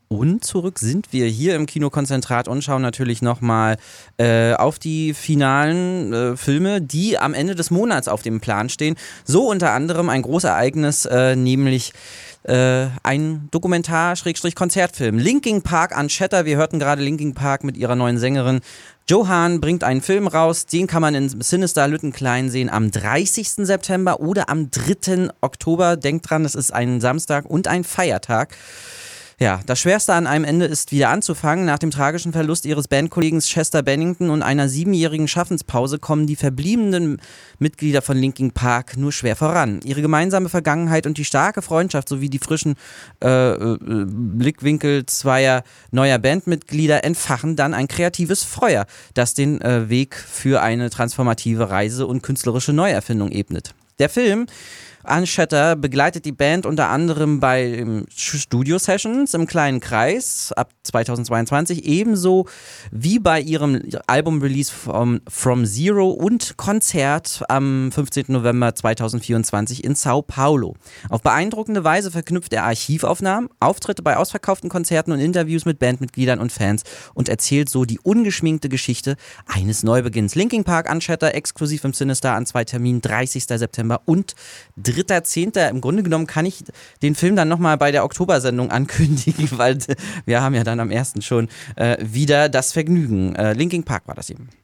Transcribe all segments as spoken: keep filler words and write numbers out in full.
Und zurück sind wir hier im Kinokonzentrat und schauen natürlich nochmal äh, auf die finalen äh, Filme, die am Ende des Monats auf dem Plan stehen. So unter anderem ein Großereignis, äh, nämlich äh, ein Dokumentar-Konzertfilm. Linkin Park Unchatter. Wir hörten gerade Linkin Park mit ihrer neuen Sängerin. Johan bringt einen Film raus, den kann man in Sinister Lüttenklein sehen am dreißigsten September oder am dritten Oktober. Denkt dran, das ist ein Samstag und ein Feiertag. Ja, das Schwerste an einem Ende ist wieder anzufangen. Nach dem tragischen Verlust ihres Bandkollegen Chester Bennington und einer siebenjährigen Schaffenspause kommen die verbliebenen Mitglieder von Linkin Park nur schwer voran. Ihre gemeinsame Vergangenheit und die starke Freundschaft sowie die frischen äh, äh, Blickwinkel zweier neuer Bandmitglieder entfachen dann ein kreatives Feuer, das den äh, Weg für eine transformative Reise und künstlerische Neuerfindung ebnet. Der Film Unchatter begleitet die Band unter anderem bei Studio-Sessions im kleinen Kreis ab zweitausendzweiundzwanzig, ebenso wie bei ihrem Album-Release vom From Zero und Konzert am fünfzehnten November zweitausendvierundzwanzig in Sao Paulo. Auf beeindruckende Weise verknüpft er Archivaufnahmen, Auftritte bei ausverkauften Konzerten und Interviews mit Bandmitgliedern und Fans und erzählt so die ungeschminkte Geschichte eines Neubeginns. Linkin Park Unchatter exklusiv im Cinestar an zwei Terminen, dreißigsten September und dritter zehnter Im Grunde genommen kann ich den Film dann nochmal bei der Oktobersendung ankündigen, weil wir haben ja dann am ersten schon äh, wieder das Vergnügen. Äh, Linkin Park war das eben.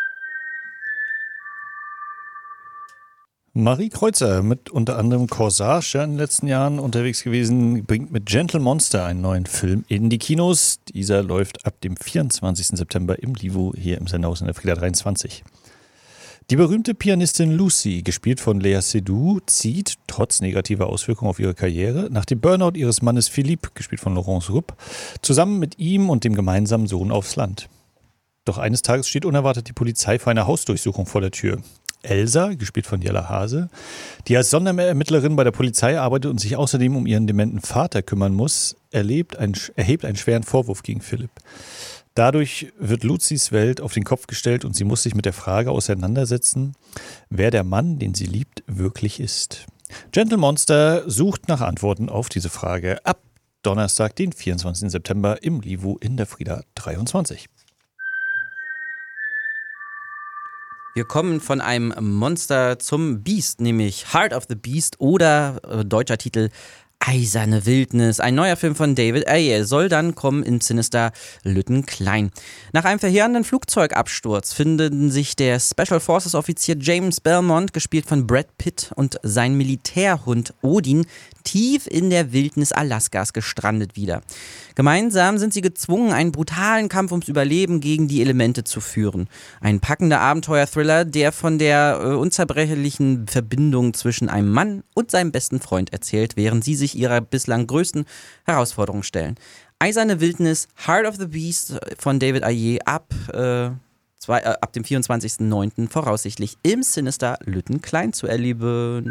Marie Kreuzer, mit unter anderem Corsage in den letzten Jahren unterwegs gewesen, bringt mit Gentle Monster einen neuen Film in die Kinos. Dieser läuft ab dem vierundzwanzigsten September im Livo hier im Sendehaus in der Frieda dreiundzwanzig. Die berühmte Pianistin Lucy, gespielt von Lea Seydoux, zieht, trotz negativer Auswirkungen auf ihre Karriere, nach dem Burnout ihres Mannes Philippe, gespielt von Laurence Rupp, zusammen mit ihm und dem gemeinsamen Sohn aufs Land. Doch eines Tages steht unerwartet die Polizei vor einer Hausdurchsuchung vor der Tür. Elsa, gespielt von Jella Hase, die als Sonderermittlerin bei der Polizei arbeitet und sich außerdem um ihren dementen Vater kümmern muss, erlebt ein, erhebt einen schweren Vorwurf gegen Philipp. Dadurch wird Lucys Welt auf den Kopf gestellt und sie muss sich mit der Frage auseinandersetzen, wer der Mann, den sie liebt, wirklich ist. Gentle Monster sucht nach Antworten auf diese Frage ab Donnerstag, den vierundzwanzigsten September im Livo in der Frieda dreiundzwanzig. Wir kommen von einem Monster zum Beast, nämlich Heart of the Beast oder äh, deutscher Titel Eiserne Wildnis. Ein neuer Film von David Ayer soll dann kommen in Cinestar Lüttenklein. Nach einem verheerenden Flugzeugabsturz finden sich der Special Forces Offizier James Belmont, gespielt von Brad Pitt, und sein Militärhund Odin tief in der Wildnis Alaskas gestrandet wieder. Gemeinsam sind sie gezwungen, einen brutalen Kampf ums Überleben gegen die Elemente zu führen. Ein packender Abenteuer-Thriller, der von der äh, unzerbrechlichen Verbindung zwischen einem Mann und seinem besten Freund erzählt, während sie sich ihrer bislang größten Herausforderung stellen. Eiserne Wildnis, Heart of the Beast von David Ayer ab, äh, zwei, äh, ab dem vierundzwanzigsten neunten voraussichtlich im Cinestar Lüttenklein zu erleben.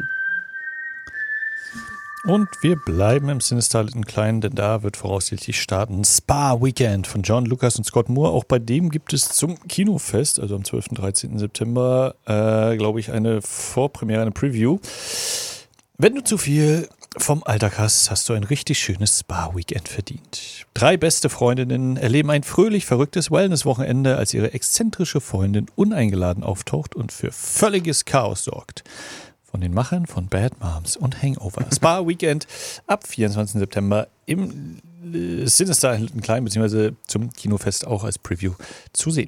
Und wir bleiben im Cinestar Lüttenklein, denn da wird voraussichtlich starten Spa Weekend von John Lucas und Scott Moore. Auch bei dem gibt es zum Kinofest, also am zwölften und dreizehnten September, äh, glaube ich, eine Vorpremiere, eine Preview. Wenn du zu viel vom Alltag hast, hast du ein richtig schönes Spa-Weekend verdient. Drei beste Freundinnen erleben ein fröhlich verrücktes Wellness-Wochenende, als ihre exzentrische Freundin uneingeladen auftaucht und für völliges Chaos sorgt. Von den Machern von Bad Moms und Hangover. Spa-Weekend ab vierundzwanzigsten September im Cinestar in Lüttenklein, beziehungsweise zum Kinofest auch als Preview zu sehen.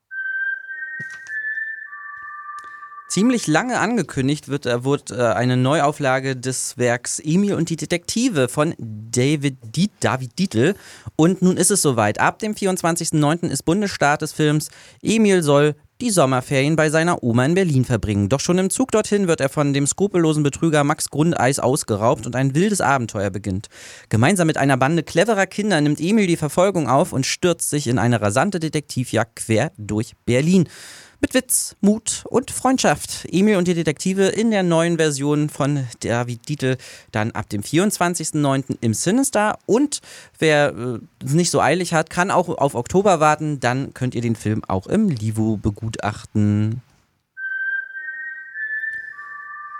Ziemlich lange angekündigt wird, äh, wurde eine Neuauflage des Werks Emil und die Detektive von David, Diet, David Dietl. Und nun ist es soweit. Ab dem vierundzwanzigsten neunten ist Bundesstart des Films. Emil soll die Sommerferien bei seiner Oma in Berlin verbringen. Doch schon im Zug dorthin wird er von dem skrupellosen Betrüger Max Grundeis ausgeraubt und ein wildes Abenteuer beginnt. Gemeinsam mit einer Bande cleverer Kinder nimmt Emil die Verfolgung auf und stürzt sich in eine rasante Detektivjagd quer durch Berlin. Mit Witz, Mut und Freundschaft. Emil und die Detektive in der neuen Version von David Dietl dann ab dem vierundzwanzigsten neunten im Cinestar. Und wer äh, es nicht so eilig hat, kann auch auf Oktober warten. Dann könnt ihr den Film auch im Livo begutachten.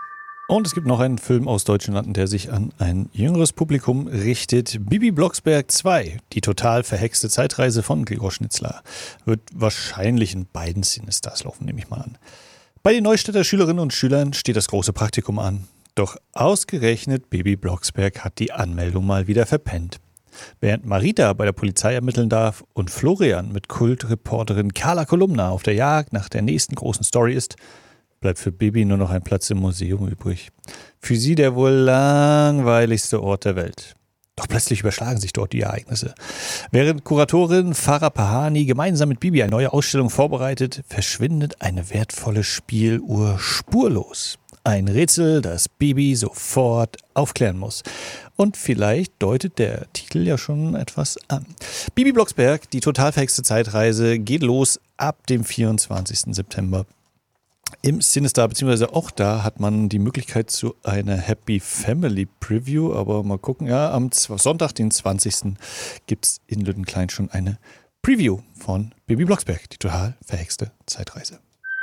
Und es gibt noch einen Film aus Deutschland, der sich an ein jüngeres Publikum richtet. Bibi Blocksberg zwei, die total verhexte Zeitreise von Gregor Schnitzler. Wird wahrscheinlich in beiden Cinestars laufen, nehme ich mal an. Bei den Neustädter Schülerinnen und Schülern steht das große Praktikum an. Doch ausgerechnet Bibi Blocksberg hat die Anmeldung mal wieder verpennt. Während Marita bei der Polizei ermitteln darf und Florian mit Kultreporterin Carla Kolumna auf der Jagd nach der nächsten großen Story ist, bleibt für Bibi nur noch ein Platz im Museum übrig. Für sie der wohl langweiligste Ort der Welt. Doch plötzlich überschlagen sich dort die Ereignisse. Während Kuratorin Farah Pahani gemeinsam mit Bibi eine neue Ausstellung vorbereitet, verschwindet eine wertvolle Spieluhr spurlos. Ein Rätsel, das Bibi sofort aufklären muss. Und vielleicht deutet der Titel ja schon etwas an. Bibi Blocksberg, die total verhexte Zeitreise, geht los ab dem vierundzwanzigsten September. Im Cinestar, beziehungsweise auch da hat man die Möglichkeit zu einer Happy Family Preview, aber mal gucken, ja, am Sonntag, den zwanzigsten gibt es in Lüttenklein schon eine Preview von Bibi Blocksberg, die total verhexte Zeitreise.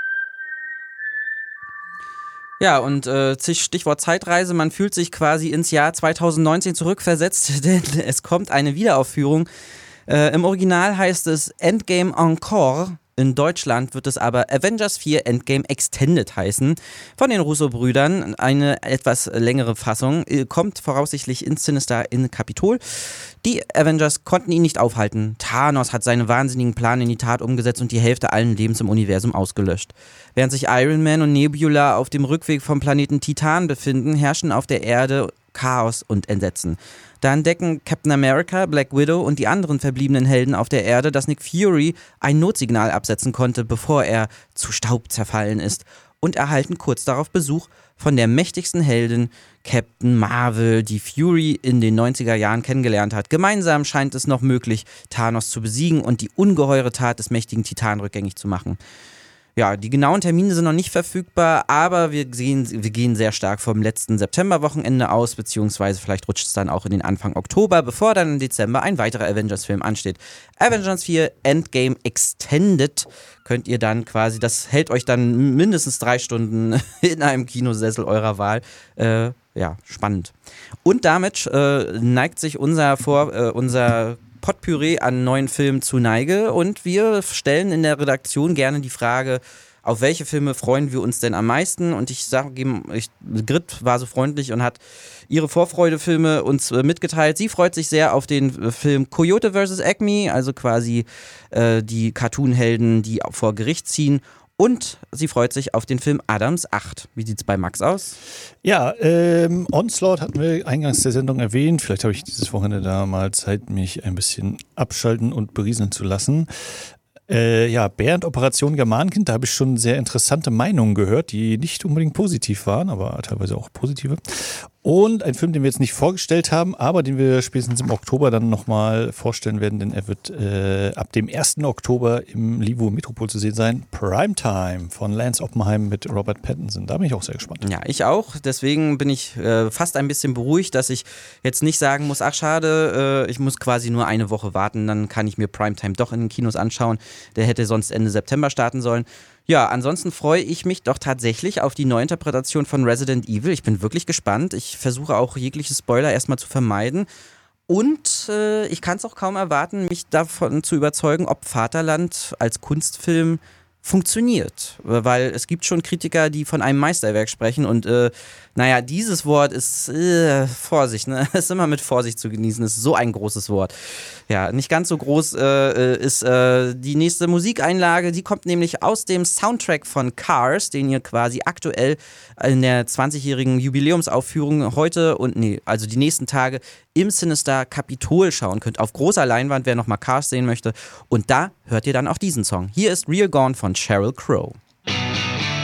Ja, und äh, Stichwort Zeitreise, man fühlt sich quasi ins Jahr zweitausendneunzehn zurückversetzt, denn es kommt eine Wiederaufführung. Äh, Im Original heißt es Endgame Encore. In Deutschland wird es aber Avengers vier Endgame Extended heißen. Von den Russo-Brüdern eine etwas längere Fassung, kommt voraussichtlich ins Cinestar in Kapitol. Die Avengers konnten ihn nicht aufhalten. Thanos hat seinen wahnsinnigen Plan in die Tat umgesetzt und die Hälfte allen Lebens im Universum ausgelöscht. Während sich Iron Man und Nebula auf dem Rückweg vom Planeten Titan befinden, herrschen auf der Erde Chaos und Entsetzen. Da entdecken Captain America, Black Widow und die anderen verbliebenen Helden auf der Erde, dass Nick Fury ein Notsignal absetzen konnte, bevor er zu Staub zerfallen ist, und erhalten kurz darauf Besuch von der mächtigsten Heldin Captain Marvel, die Fury in den neunziger Jahren kennengelernt hat. Gemeinsam scheint es noch möglich, Thanos zu besiegen und die ungeheure Tat des mächtigen Titan rückgängig zu machen. Ja, die genauen Termine sind noch nicht verfügbar, aber wir, sehen, wir gehen sehr stark vom letzten Septemberwochenende aus, beziehungsweise vielleicht rutscht es dann auch in den Anfang Oktober, bevor dann im Dezember ein weiterer Avengers-Film ansteht. Avengers vier Endgame Extended könnt ihr dann quasi, das hält euch dann mindestens drei Stunden in einem Kinosessel eurer Wahl. Äh, ja, spannend. Und damit äh, neigt sich unser, Vor, äh, unser Potpourri an neuen Filmen zu Neige und wir stellen in der Redaktion gerne die Frage, auf welche Filme freuen wir uns denn am meisten? Und ich sage, Grit war so freundlich und hat ihre Vorfreudefilme uns mitgeteilt. Sie freut sich sehr auf den Film Coyote versus. Acme, also quasi äh, die Cartoon-Helden, die vor Gericht ziehen. Und sie freut sich auf den Film Adams acht. Wie sieht es bei Max aus? Ja, ähm, Onslaught hatten wir eingangs der Sendung erwähnt. Vielleicht habe ich dieses Wochenende da mal Zeit, mich ein bisschen abschalten und berieseln zu lassen. Äh, ja, Bernd Operation Germanenkind, da habe ich schon sehr interessante Meinungen gehört, die nicht unbedingt positiv waren, aber teilweise auch positive. Und ein Film, den wir jetzt nicht vorgestellt haben, aber den wir spätestens im Oktober dann nochmal vorstellen werden, denn er wird äh, ab dem ersten Oktober im Livo Metropol zu sehen sein. Primetime von Lance Oppenheim mit Robert Pattinson. Da bin ich auch sehr gespannt. Ja, ich auch. Deswegen bin ich äh, fast ein bisschen beruhigt, dass ich jetzt nicht sagen muss, ach schade, äh, ich muss quasi nur eine Woche warten, dann kann ich mir Primetime doch in den Kinos anschauen. Der hätte sonst Ende September starten sollen. Ja, ansonsten freue ich mich doch tatsächlich auf die Neuinterpretation von Resident Evil. Ich bin wirklich gespannt. Ich versuche auch jegliche Spoiler erstmal zu vermeiden. Und äh, ich kann es auch kaum erwarten, mich davon zu überzeugen, ob Vaterland als Kunstfilm funktioniert. Weil es gibt schon Kritiker, die von einem Meisterwerk sprechen und äh, naja, dieses Wort ist äh, Vorsicht, ne? Ist immer mit Vorsicht zu genießen, ist so ein großes Wort. Ja, nicht ganz so groß äh, ist äh, die nächste Musikeinlage, die kommt nämlich aus dem Soundtrack von Cars, den ihr quasi aktuell in der zwanzigjährigen Jubiläumsaufführung heute und nee, also die nächsten Tage im Cinestar Kapitol schauen könnt, auf großer Leinwand, wer nochmal Cars sehen möchte. Und da hört ihr dann auch diesen Song. Hier ist Real Gone von Sheryl Crow.